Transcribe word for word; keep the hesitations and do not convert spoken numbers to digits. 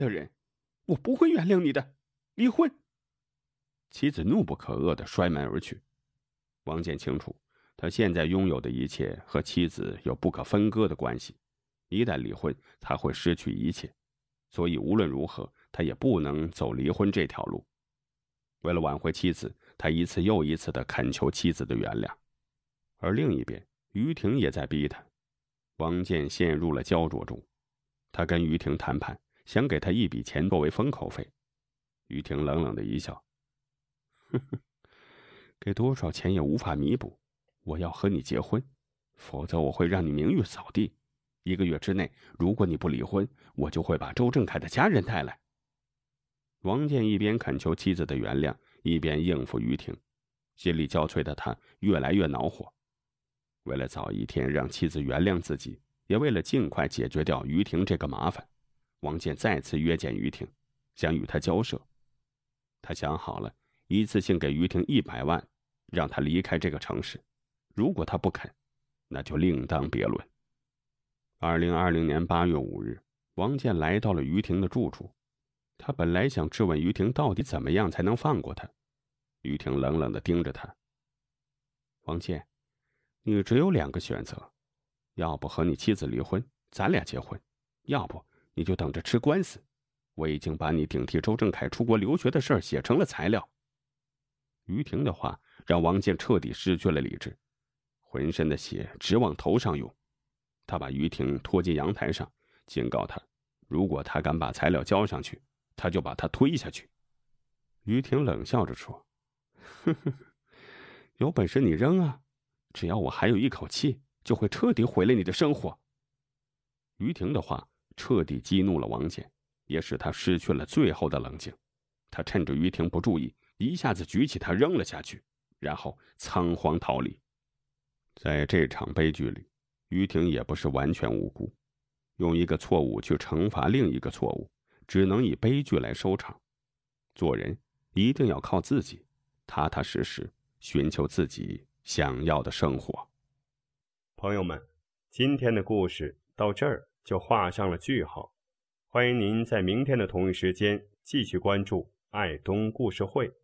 的人，我不会原谅你的，离婚。妻子怒不可遏地摔门而去。王健清楚，他现在拥有的一切和妻子有不可分割的关系，一旦离婚，他会失去一切，所以无论如何，他也不能走离婚这条路。为了挽回妻子，他一次又一次地恳求妻子的原谅。而另一边，于婷也在逼他。王健陷入了焦灼中，他跟于婷谈判，想给他一笔钱作为封口费。于婷冷冷的一笑，哼哼，给多少钱也无法弥补，我要和你结婚，否则我会让你名誉扫地。一个月之内，如果你不离婚，我就会把周正凯的家人带来。王健一边恳求妻子的原谅，一边应付于婷，心力交瘁的他越来越恼火。为了早一天让妻子原谅自己，也为了尽快解决掉于婷这个麻烦，王健再次约见于婷，想与她交涉。他想好了，一次性给于婷一百万，让她离开这个城市。如果她不肯，那就另当别论。二零二零年八月五日，王健来到了于婷的住处。他本来想质问于婷到底怎么样才能放过他。于婷冷冷地盯着他。王健，你只有两个选择，要不和你妻子离婚，咱俩结婚，要不你就等着吃官司。我已经把你顶替周正凯出国留学的事儿写成了材料。于婷的话让王健彻底失去了理智，浑身的血直往头上涌。他把于婷拖进阳台上，警告他，如果他敢把材料交上去，他就把他推下去。于婷冷笑着说，哼哼，有本事你扔啊，只要我还有一口气，就会彻底毁了你的生活。于婷的话彻底激怒了王健，也使他失去了最后的冷静。他趁着于婷不注意，一下子举起他扔了下去，然后仓皇逃离。在这场悲剧里，于婷也不是完全无辜，用一个错误去惩罚另一个错误，只能以悲剧来收场。做人一定要靠自己，踏踏实实寻求自己想要的生活。 朋友们，今天的故事到这儿就画上了句号。欢迎您在明天的同一时间继续关注爱东故事会。